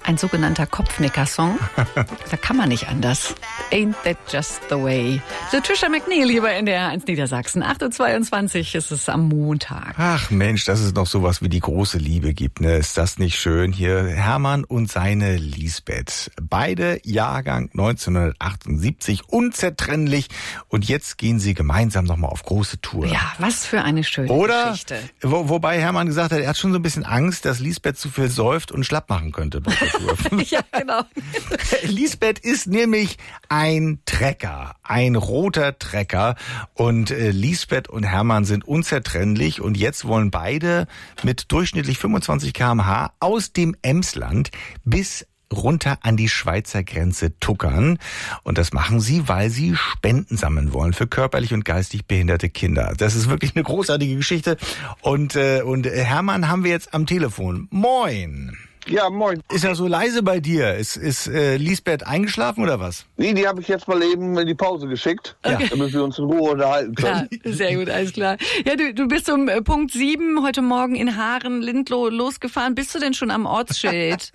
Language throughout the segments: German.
ein sogenannter Kopfnicker-Song. Da kann man nicht anders. Ain't that just the way? So, Trisha McNeil hier bei NDR 1 Niedersachsen. 8.22 Uhr ist es am Montag. Ach Mensch, dass es noch sowas wie die große Liebe gibt, ne? Ist das nicht schön? Hier Hermann und seine Lisbeth. Beide Jahrgang 1978, unzertrennlich. Und jetzt gehen sie gemeinsam nochmal auf große Tour. Ja, was für eine schöne Geschichte. Wobei Hermann gesagt hat, er hat schon so ein bisschen Angst, dass Lisbeth zu viel säuft und schlapp machen könnte bei der Tour. Ja, genau. Lisbeth ist nämlich ein Trecker, ein roter Trecker. Und Lisbeth und Hermann sind unzertrennlich. Und jetzt wollen beide mit durchschnittlich 25 km/h aus dem Emsland bis runter an die Schweizer Grenze tuckern. Und das machen sie, weil sie Spenden sammeln wollen für körperlich und geistig behinderte Kinder. Das ist wirklich eine großartige Geschichte. Und Hermann haben wir jetzt am Telefon. Moin. Ja, moin. Ist ja so leise bei dir. Ist Lisbeth eingeschlafen oder was? Nee, die habe ich jetzt mal eben in die Pause geschickt, damit wir uns in Ruhe unterhalten können. Ja, sehr gut, alles klar. Ja, du bist um Punkt 7 heute Morgen in Haaren-Lindloh losgefahren. Bist du denn schon am Ortsschild?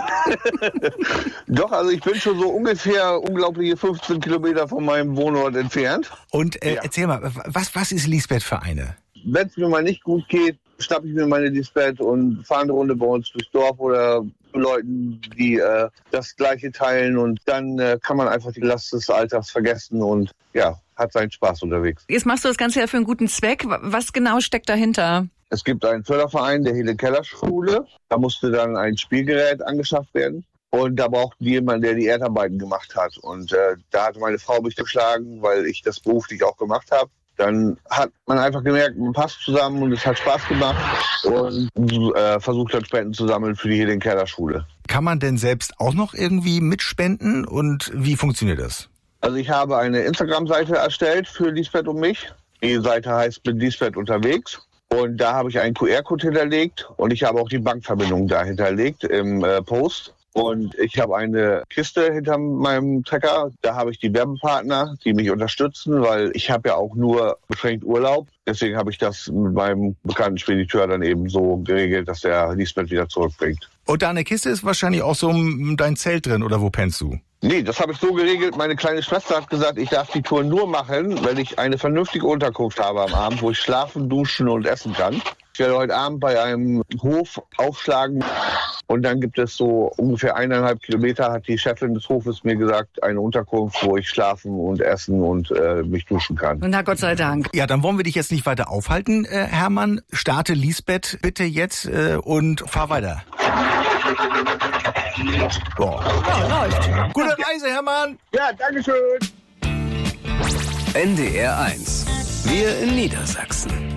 Doch, also ich bin schon so ungefähr unglaubliche 15 Kilometer von meinem Wohnort entfernt. Und erzähl mal, was ist Lisbeth für eine? Wenn es mir mal nicht gut geht, schnappe ich mir meine Lisbeth und fahre eine Runde bei uns durchs Dorf oder zu Leuten, die das Gleiche teilen. Und dann kann man einfach die Last des Alltags vergessen und ja, hat seinen Spaß unterwegs. Jetzt machst du das Ganze ja für einen guten Zweck. Was genau steckt dahinter? Es gibt einen Förderverein der Helen-Keller-Schule. Da musste dann ein Spielgerät angeschafft werden. Und da brauchten die jemanden, der die Erdarbeiten gemacht hat. Und da hat meine Frau mich geschlagen, weil ich das beruflich auch gemacht habe. Dann hat man einfach gemerkt, man passt zusammen und es hat Spaß gemacht und versucht dann Spenden zu sammeln für die Helen-Keller-Schule. Kann man denn selbst auch noch irgendwie mitspenden und wie funktioniert das? Also ich habe eine Instagram-Seite erstellt für Lisbeth und mich. Die Seite heißt mit Lisbeth unterwegs. Und da habe ich einen QR-Code hinterlegt und ich habe auch die Bankverbindung da hinterlegt im Post. Und ich habe eine Kiste hinter meinem Trecker. Da habe ich die Werbepartner, die mich unterstützen, weil ich habe ja auch nur beschränkt Urlaub. Deswegen habe ich das mit meinem bekannten Spediteur dann eben so geregelt, dass der Lisbeth wieder zurückbringt. Und deine Kiste ist wahrscheinlich auch so dein Zelt drin, oder wo pennst du? Nee, das habe ich so geregelt. Meine kleine Schwester hat gesagt, ich darf die Tour nur machen, wenn ich eine vernünftige Unterkunft habe am Abend, wo ich schlafen, duschen und essen kann. Ich werde heute Abend bei einem Hof aufschlagen und dann gibt es so ungefähr 1,5 Kilometer, hat die Chefin des Hofes mir gesagt, eine Unterkunft, wo ich schlafen und essen und mich duschen kann. Na Gott sei Dank. Ja, dann wollen wir dich jetzt nicht weiter aufhalten, Hermann. Starte Lisbeth bitte jetzt und fahr weiter. Boah. Ja, läuft. Gute Reise, Hermann. Ja, dankeschön. NDR 1. Wir in Niedersachsen.